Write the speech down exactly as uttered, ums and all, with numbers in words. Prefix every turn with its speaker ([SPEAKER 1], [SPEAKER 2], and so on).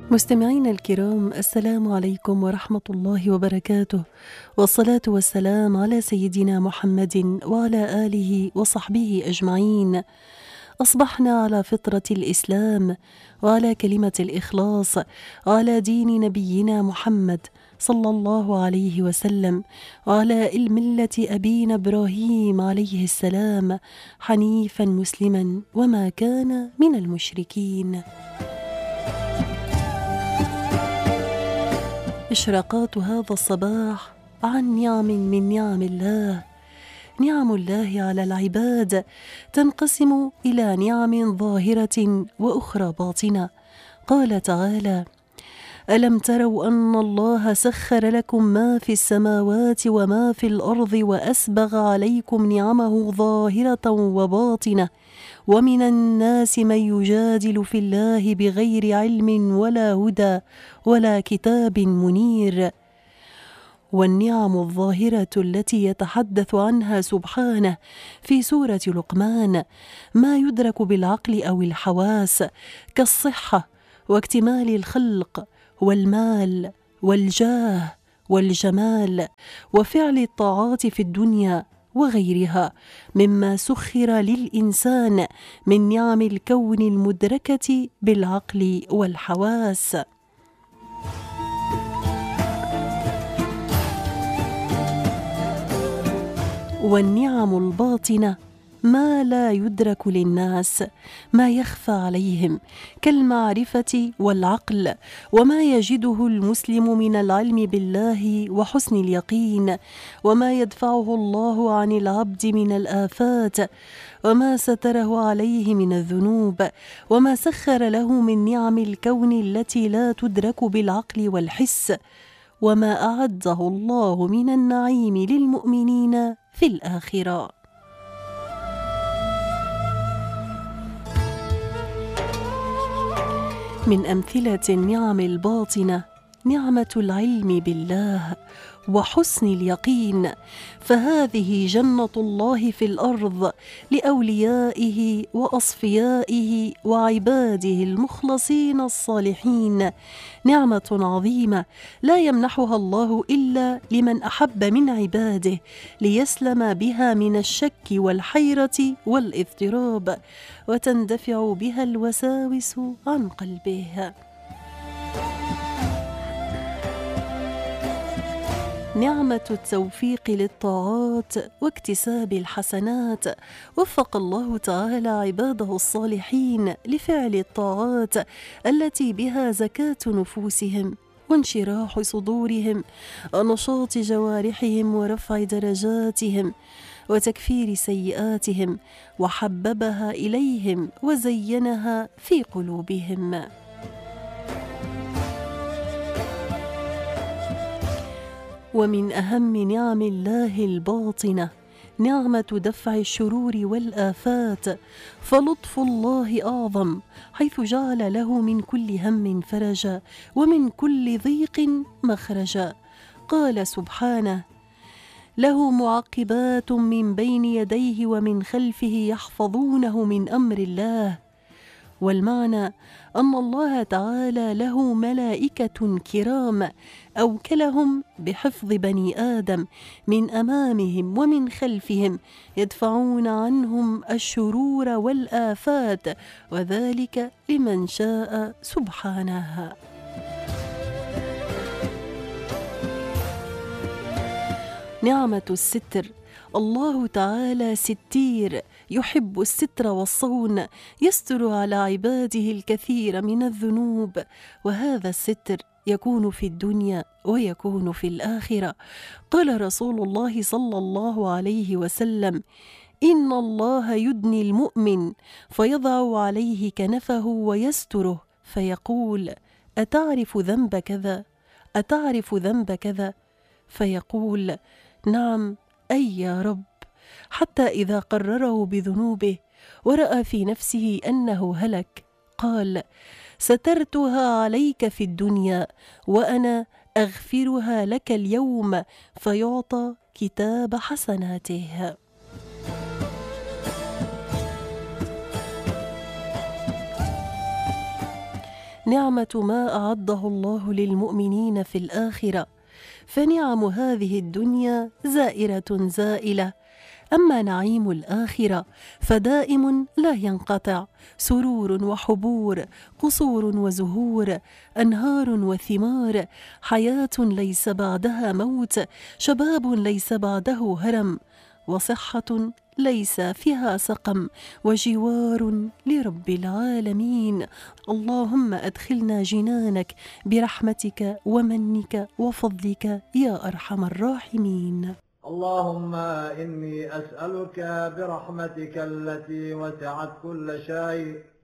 [SPEAKER 1] مستمعينا الكرام، السلام عليكم ورحمة الله وبركاته، والصلاة والسلام على سيدنا محمد وعلى آله وصحبه أجمعين. أصبحنا على فطرة الإسلام وعلى كلمة الإخلاص وعلى دين نبينا محمد صلى الله عليه وسلم وعلى الملة أبينا إبراهيم عليه السلام، حنيفا مسلما وما كان من المشركين. إشراقات هذا الصباح عن نعم من نعم الله. نعم الله على العباد تنقسم إلى نعم ظاهرة وأخرى باطنة. قال تعالى: ألم تروا أن الله سخر لكم ما في السماوات وما في الأرض وأسبغ عليكم نعمه ظاهرة وباطنة ومن الناس من يجادل في الله بغير علم ولا هدى ولا كتاب منير. والنعم الظاهرة التي يتحدث عنها سبحانه في سورة لقمان ما يدرك بالعقل أو الحواس، كالصحة واكتمال الخلق والمال والجاه والجمال وفعل الطاعات في الدنيا وغيرها مما سخر للإنسان من نعم الكون المدركة بالعقل والحواس. والنعم الباطنة ما لا يدرك للناس، ما يخفى عليهم كالمعرفة والعقل، وما يجده المسلم من العلم بالله وحسن اليقين، وما يدفعه الله عن العبد من الآفات، وما ستره عليه من الذنوب، وما سخر له من نعم الكون التي لا تدرك بالعقل والحس، وما أعده الله من النعيم للمؤمنين في الآخرة. من أمثلة النعم الباطنة نعمة العلم بالله وحسن اليقين، فهذه جنة الله في الأرض لأوليائه وأصفيائه وعباده المخلصين الصالحين، نعمة عظيمة لا يمنحها الله إلا لمن أحب من عباده ليسلم بها من الشك والحيرة والاضطراب، وتندفع بها الوساوس عن قلبه. نعمة التوفيق للطاعات واكتساب الحسنات. وفق الله تعالى عباده الصالحين لفعل الطاعات التي بها زكاة نفوسهم وانشراح صدورهم ونشاط جوارحهم ورفع درجاتهم وتكفير سيئاتهم، وحببها إليهم وزينها في قلوبهم. ومن أهم نعم الله الباطنة نعمة دفع الشرور والآفات، فلطف الله أعظم حيث جعل له من كل هم فرجا ومن كل ضيق مخرجا. قال سبحانه: له معقبات من بين يديه ومن خلفه يحفظونه من أمر الله. والمعنى أن الله تعالى له ملائكة كرام أوكلهم بحفظ بني آدم من أمامهم ومن خلفهم، يدفعون عنهم الشرور والآفات، وذلك لمن شاء سبحانه. نعمة الستر. الله تعالى ستير يحب الستر والصون، يستر على عباده الكثير من الذنوب، وهذا الستر يكون في الدنيا ويكون في الآخرة. قال رسول الله صلى الله عليه وسلم: إن الله يدني المؤمن فيضع عليه كنفه ويستره فيقول: أتعرف ذنب كذا؟ أتعرف ذنب كذا؟ فيقول: نعم، أي يا رب. حتى إذا قرره بذنوبه ورأى في نفسه أنه هلك قال: سترتها عليك في الدنيا وأنا أغفرها لك اليوم، فيعطى كتاب حسناته. نعمة ما أعده الله للمؤمنين في الآخرة، فنعم هذه الدنيا زائرة زائلة، أما نعيم الآخرة فدائم لا ينقطع، سرور وحبور، قصور وزهور، أنهار وثمار، حياة ليس بعدها موت، شباب ليس بعده هرم، وصحة ليس فيها سقم، وجوار لرب العالمين. اللهم أدخلنا جنانك برحمتك ومنك وفضلك يا أرحم الراحمين.
[SPEAKER 2] اللهم إني أسألك برحمتك التي وسعت كل شيء